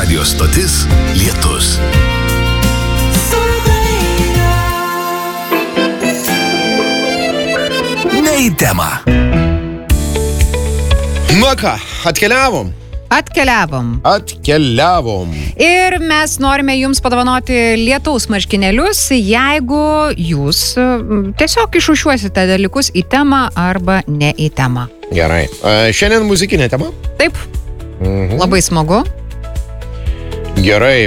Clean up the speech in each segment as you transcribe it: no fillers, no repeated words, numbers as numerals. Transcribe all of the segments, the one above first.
Radio stotis Lietus. Ne į temą. Nu ką, atkeliavom. Ir mes norime jums padovanoti lietaus marškinėlius, jeigu jūs tiesiog išrūšiuosite dalykus į temą arba ne į temą. Gerai. Šiandien muzikinė tema? Taip. Labai smagu. Gerai.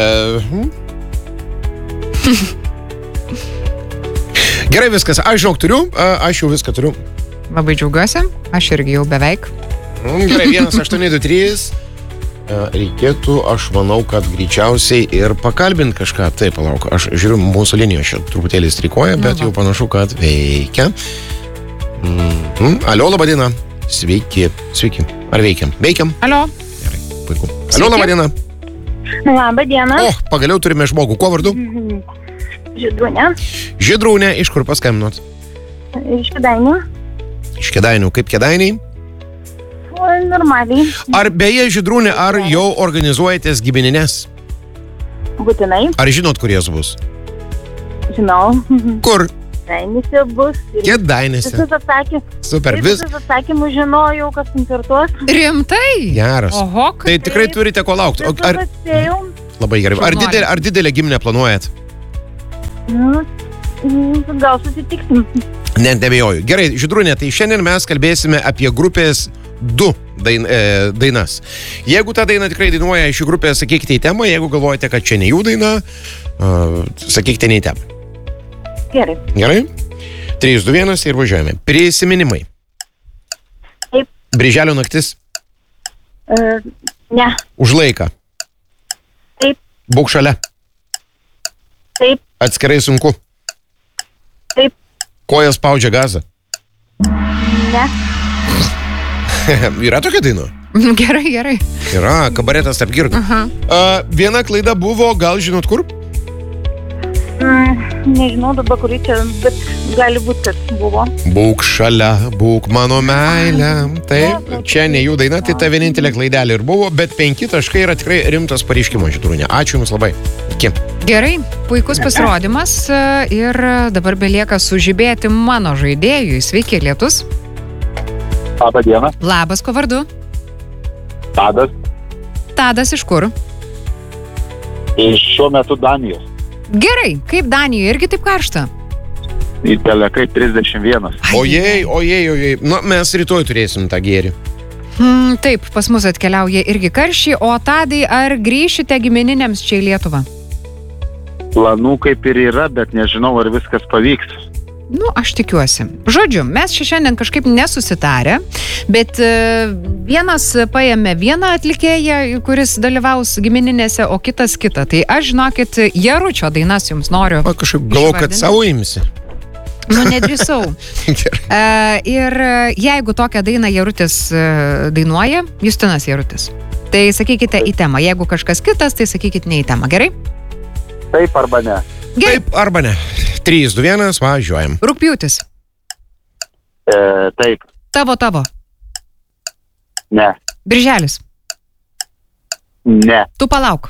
Gerai viskas. Aš jau viską turiu. Labai džiaugiuosi. Aš irgi jau beveik. Gerai, 1823. Reikėtų, aš manau, kad greičiausiai ir pakalbint kažką. Taip, palauk, aš žiūriu, mūsų linijos čia truputėlį strikoja, bet jau panašu, kad veikia. Alio, laba diena. Sveiki. Ar veikiam? Veikiam? Alio. Gerai, puiku. Alio, laba diena. Labą dieną. O, pagaliau turime žmogų. Kuo vardu? Žydrūnė. Žydrūnė, iš kur paskambinot? Iš Kėdainių. Iš Kėdainių. Kaip Kėdainiai? Normaliai. Ar beje, Žydrūnė, ar jau organizuojatės giminines? Būtinai. Ar žinot, kur jas bus? Žinau. Kur? Kėdainiuose bus. Kėdainiuose. Super. Visus atsakymus žinojau, kas koncertuos. Rimtai? Geras. Oho, Tai tikrai turite ko laukti. Labai gerai. Ar didelę giminę planuojat? Gal susitiksim. Nebejoju. Gerai, Žydrūnė, tai šiandien mes kalbėsime apie grupės 2 dainas. Jeigu tą dainą tikrai dainuoja ši grupė, sakykite į temą. Jeigu galvojate, kad čia ne jų daina, sakykite ne į temą. Gerai. Gerai? 3, 2, 1 ir važiuojame. Prisiminimai. Taip. Birželio naktis. Ne. Už laiką. Taip. Būk šalia. Taip. Atskirai sunku. Taip. Kojas spaudžia gazą. Ne. Yra tokia daina? Gerai. Yra, kabaretas tarp girtų. Viena klaida buvo, gal žinot kur? Nežinau dabar, kurį čia, bet gali būti, kad buvo. Būk šalia, būk mano meilė. Taip, čia ne jų daina, tai ta vienintelė klaidelė ir buvo, bet 5 taškai yra tikrai rimtas pareiškimas, Žydrūnė. Ačiū Jums labai. Iki. Gerai, puikus pasirodymas ir dabar belieka sužibėti mano žaidėjui. Sveiki, Lietus. Labą dieną. Labas, ko vardu? Tadas. Tadas iš kur? Iš šiuo metu Danijos. Gerai, kaip Danijoje, irgi taip karšta? Į Telekai 31. Ojei. Nu, mes rytoj turėsim tą gėrį. Taip, pas mus atkeliauja irgi karščiai, o Tadai, ar grįšite gimininiams čia į Lietuvą? Planų kaip ir yra, bet nežinau, ar viskas pavyks. Nu, aš tikiuosi. Žodžiu, mes šiandien kažkaip nesusitarę, bet vienas paėmė vieną atlikėją, kuris dalyvaus gimininėse, o kitas kitą. Tai aš, žinokit, Jaručio dainas jums noriu. O kažkaip galvoju, kad savo imsi. Nu, nedrįsau. Ir jeigu tokią dainą Jarutis dainuoja, Justinas Jarutis, tai sakykite į temą. Jeigu kažkas kitas, tai sakykite ne į temą. Gerai? Taip arba ne. Gerai. Taip arba ne. 3, 2, 1, važiuojam. Rugpjūtis. Taip. Tavo. Ne. Birželis. Ne. Tu palauk.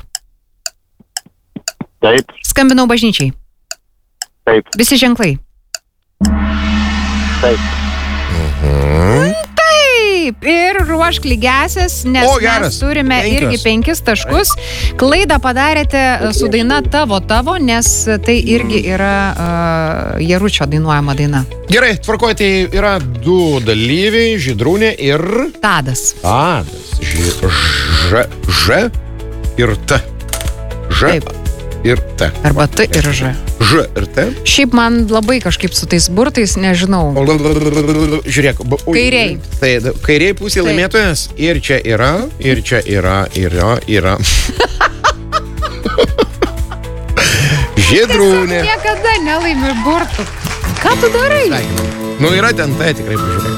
Taip. Skambinau bažnyčiai. Taip. Visi ženklai. Taip. Taip. Ir ruošk lygiasias, nes mes turime irgi 5 taškus. Klaidą padarėte su daina Tavo, nes tai irgi yra Jaručio dainuojama daina. Gerai, tvarkoj, tai yra 2 dalyviai, Žydrūnė ir... Tadas. Ž ir T. Ž ir T. Arba T ir Ž. Ž ir T. Šiaip man labai kažkaip su tais burtais, nežinau. Žiūrėk. Kairiai. Tai kairiai pusė laimėtojas. Ir čia yra. Žydrūnė. Niekada nelaimi burtų. Ką tu darai? Nu, yra ten tai, tikrai pažiūrėk.